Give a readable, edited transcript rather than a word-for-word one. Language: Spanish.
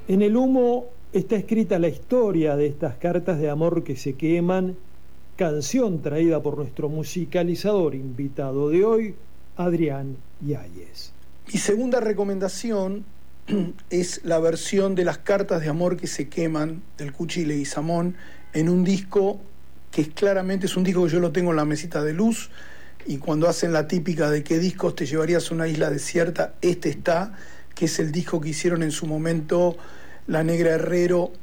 En el humo está escrita la historia de estas cartas de amor que se queman, canción traída por nuestro musicalizador invitado de hoy, Adrián Yáñez. Mi segunda recomendación es la versión de las cartas de amor que se queman del Cuchi Leguizamón en un disco que claramente es un disco que yo lo tengo en la mesita de luz, y cuando hacen la típica de qué discos te llevarías a una isla desierta, este está, que es el disco que hicieron en su momento La Negra Herrero